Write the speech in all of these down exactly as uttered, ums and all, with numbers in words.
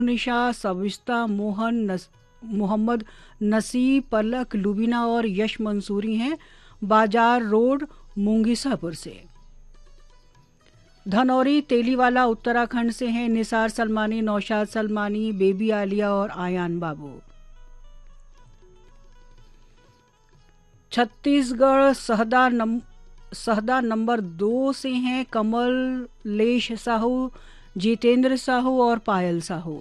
निशा, सविस्ता, मोहन नस, मोहम्मद नसीब, पलक, लुबीना और यश मंसूरी हैं बाजार रोड, मूंगीसापुर से। धनौरी तेलीवाला उत्तराखंड से हैं निसार सलमानी, नौशाद सलमानी, बेबी आलिया और आयान बाबू। छत्तीसगढ़ सहदा नम सहदा नंबर दो से हैं कमलेश साहू, जितेंद्र साहू और पायल साहू।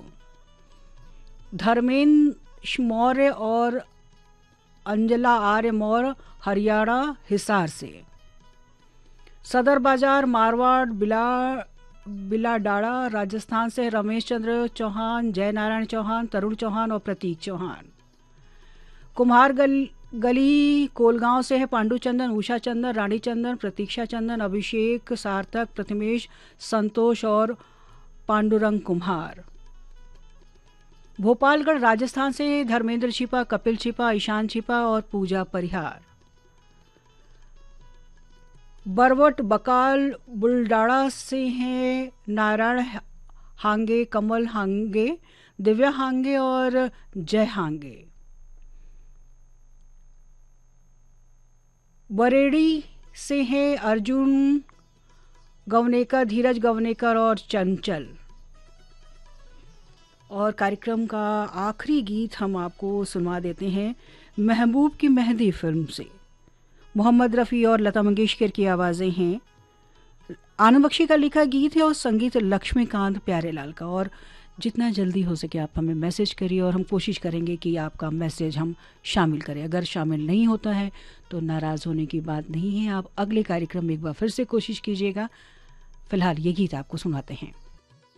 धर्मेंद्र मौर्य और अंजला आर्य मौर्य हरियाणा हिसार से। सदर बाजार मारवाड़ बिला बिलाडाड़ा राजस्थान से रमेश चंद्र चौहान, जय नारायण चौहान, तरुण चौहान और प्रतीक चौहान। कुम्हार गल, गली कोलगांव से है पांडु चंदन, उषा चंदन, रानी चंदन, प्रतीक्षा चंदन, अभिषेक, सार्थक, प्रतिमेश, संतोष और पांडुरंग कुम्हार। भोपालगढ़ राजस्थान से धर्मेंद्र छिपा, कपिल छिपा, ईशान छिपा और पूजा परिहार। बरवट बकाल बुलडाड़ा से हैं नारायण हांगे, कमल हांगे, दिव्या हांगे और जय हांगे। बरेड़ी से हैं अर्जुन गवनेकर, धीरज गवनेकर और चंचल। और कार्यक्रम का आखिरी गीत हम आपको सुनवा देते हैं महबूब की मेहंदी फिल्म से। मोहम्मद रफ़ी और लता मंगेशकर की आवाज़ें हैं। आनंद बख्शी का लिखा गीत है और संगीत लक्ष्मीकांत प्यारेलाल का। और जितना जल्दी हो सके आप हमें मैसेज करिए और हम कोशिश करेंगे कि आपका मैसेज हम शामिल करें। अगर शामिल नहीं होता है तो नाराज़ होने की बात नहीं है, आप अगले कार्यक्रम में एक बार फिर से कोशिश कीजिएगा। फिलहाल ये गीत आपको सुनाते हैं।